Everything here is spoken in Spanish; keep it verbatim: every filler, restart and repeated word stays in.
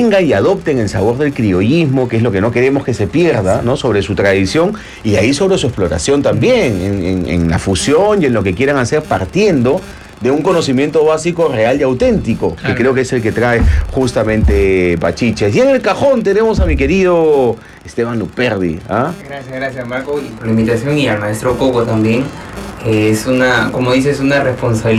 mantenga y adopten el sabor del criollismo, que es lo que no queremos que se pierda, ¿no? Sobre su tradición y ahí sobre su exploración también, en, en, en la fusión y en lo que quieran hacer partiendo de un conocimiento básico real y auténtico, claro, que creo que es el que trae justamente Pachiches. Y en el cajón tenemos a mi querido Esteban Luperdi. ¿Ah? Gracias, gracias Marco, y por la invitación, y al maestro Coco también. Eh, es una, como dices, una responsabilidad